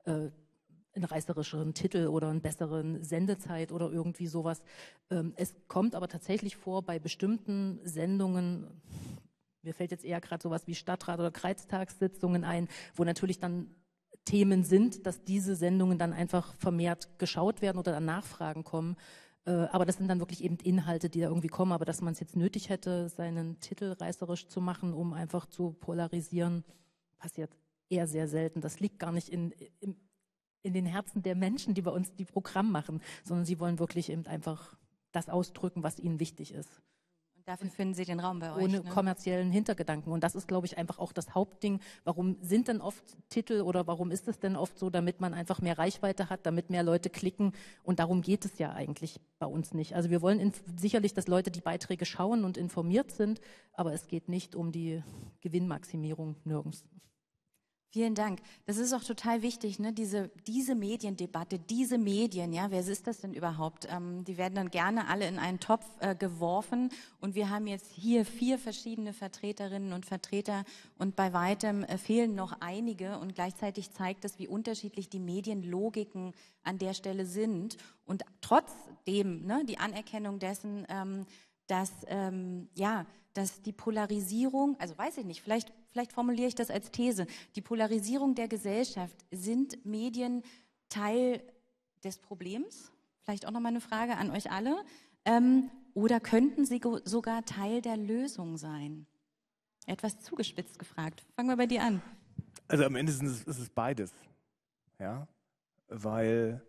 einen reißerischeren Titel oder einen besseren Sendezeit oder irgendwie sowas. Es kommt aber tatsächlich vor, bei bestimmten Sendungen, mir fällt jetzt eher gerade sowas wie Stadtrat- oder Kreistagssitzungen ein, wo natürlich dann Themen sind, dass diese Sendungen dann einfach vermehrt geschaut werden oder dann Nachfragen kommen. Aber das sind dann wirklich eben Inhalte, die da irgendwie kommen. Aber dass man es jetzt nötig hätte, seinen Titel reißerisch zu machen, um einfach zu polarisieren, passiert eher sehr selten. Das liegt gar nicht in den Herzen der Menschen, die bei uns die Programm machen, sondern sie wollen wirklich eben einfach das ausdrücken, was ihnen wichtig ist. Und dafür finden Sie den Raum bei euch. Ohne kommerziellen Hintergedanken. Und das ist, glaube ich, einfach auch das Hauptding. Warum sind denn oft Titel oder warum ist es denn oft so, damit man einfach mehr Reichweite hat, damit mehr Leute klicken? Und darum geht es ja eigentlich bei uns nicht. Also wir wollen sicherlich, dass Leute die Beiträge schauen und informiert sind, aber es geht nicht um die Gewinnmaximierung nirgends. Vielen Dank. Das ist auch total wichtig, ne? Diese Mediendebatte, diese Medien, ja, wer ist das denn überhaupt? Die werden dann gerne alle in einen Topf geworfen und wir haben jetzt hier 4 verschiedene Vertreterinnen und Vertreter und bei weitem fehlen noch einige und gleichzeitig zeigt es, wie unterschiedlich die Medienlogiken an der Stelle sind und trotzdem, ne, die Anerkennung dessen, dass die Polarisierung, also weiß ich nicht, vielleicht formuliere ich das als These, die Polarisierung der Gesellschaft, sind Medien Teil des Problems? Vielleicht auch nochmal eine Frage an euch alle. Oder könnten sie sogar Teil der Lösung sein? Etwas zugespitzt gefragt. Fangen wir bei dir an. Also am Ende ist es beides, ja, weil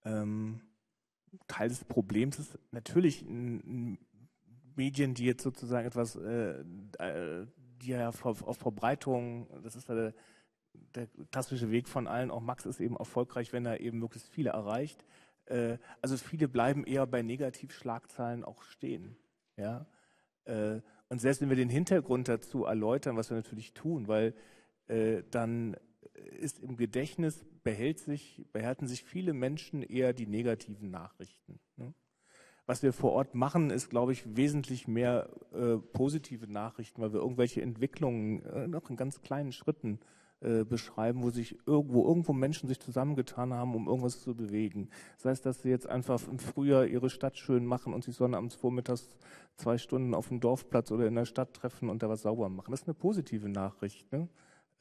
Teil des Problems ist natürlich Medien, die jetzt sozusagen etwas, die ja auf Verbreitung, das ist ja der klassische Weg von allen, auch Max ist eben erfolgreich, wenn er eben möglichst viele erreicht. Also viele bleiben eher bei Negativschlagzeilen auch stehen. Ja? Und selbst wenn wir den Hintergrund dazu erläutern, was wir natürlich tun, weil dann ist im Gedächtnis, behalten sich viele Menschen eher die negativen Nachrichten. Ne? Was wir vor Ort machen, ist, glaube ich, wesentlich mehr positive Nachrichten, weil wir irgendwelche Entwicklungen noch in ganz kleinen Schritten beschreiben, wo irgendwo Menschen sich zusammengetan haben, um irgendwas zu bewegen. Das heißt, dass sie jetzt einfach im Frühjahr ihre Stadt schön machen und sich sonnabends vormittags 2 Stunden auf dem Dorfplatz oder in der Stadt treffen und da was sauber machen. Das ist eine positive Nachricht. Ne?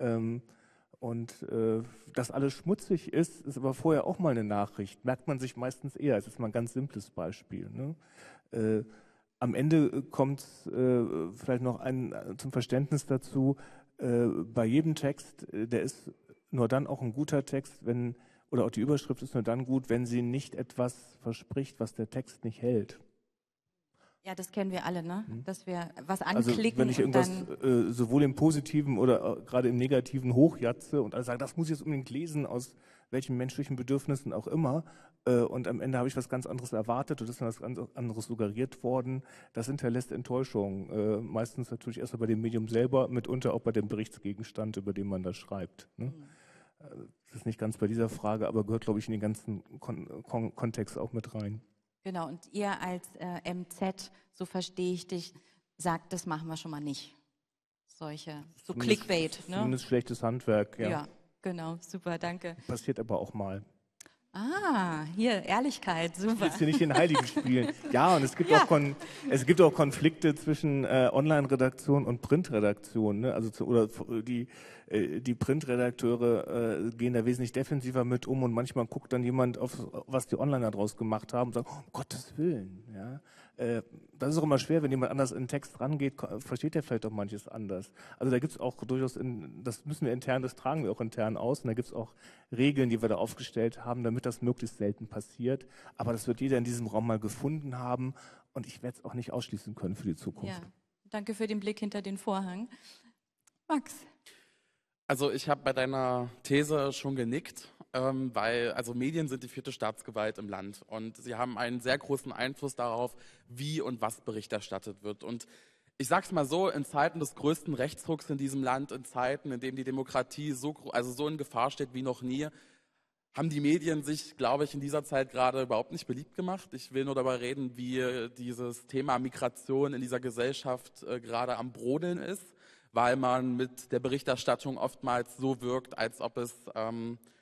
Dass alles schmutzig ist aber vorher auch mal eine Nachricht. Merkt man sich meistens eher. Das ist mal ein ganz simples Beispiel. Ne? Am Ende kommt vielleicht noch zum Verständnis dazu, bei jedem Text, der ist nur dann auch ein guter Text, oder auch die Überschrift ist nur dann gut, wenn sie nicht etwas verspricht, was der Text nicht hält. Ja, das kennen wir alle, ne? Dass wir was anklicken. Also wenn ich irgendwas sowohl im Positiven oder gerade im Negativen hochjatze und alle sagen, das muss ich jetzt unbedingt lesen, aus welchen menschlichen Bedürfnissen auch immer, und am Ende habe ich was ganz anderes erwartet und ist dann was ganz anderes suggeriert worden, das hinterlässt Enttäuschung. Meistens natürlich erst bei dem Medium selber, mitunter auch bei dem Berichtsgegenstand, über den man da schreibt. Ne? Das ist nicht ganz bei dieser Frage, aber gehört, glaube ich, in den ganzen Kontext auch mit rein. Genau, und ihr als MZ, so verstehe ich dich, sagt, das machen wir schon mal nicht. So Clickbait. Ne? Zumindest schlechtes Handwerk, ja. Ja, genau, super, danke. Passiert aber auch mal. Ah, hier, Ehrlichkeit, super. Ich will jetzt hier nicht den Heiligen spielen. Ja, und es gibt auch Konflikte zwischen Online-Redaktion und Printredaktion. Ne? Also die Printredakteure gehen da wesentlich defensiver mit um und manchmal guckt dann jemand auf, was die Online daraus gemacht haben und sagt, um Gottes Willen. Ja? Das ist auch immer schwer, wenn jemand anders in den Text rangeht, versteht er vielleicht auch manches anders. Also da gibt es auch durchaus, das müssen wir intern, das tragen wir auch intern aus, und da gibt es auch Regeln, die wir da aufgestellt haben, damit das möglichst selten passiert. Aber das wird jeder in diesem Raum mal gefunden haben und ich werde es auch nicht ausschließen können für die Zukunft. Ja, danke für den Blick hinter den Vorhang. Max? Also ich habe bei deiner These schon genickt, weil Medien sind die 4. Staatsgewalt im Land und sie haben einen sehr großen Einfluss darauf, wie und was Bericht erstattet wird. Und ich sage es mal so, in Zeiten des größten Rechtsdrucks in diesem Land, in Zeiten, in denen die Demokratie so in Gefahr steht wie noch nie, haben die Medien sich, glaube ich, in dieser Zeit gerade überhaupt nicht beliebt gemacht. Ich will nur darüber reden, wie dieses Thema Migration in dieser Gesellschaft gerade am Brodeln ist, weil man mit der Berichterstattung oftmals so wirkt, als ob es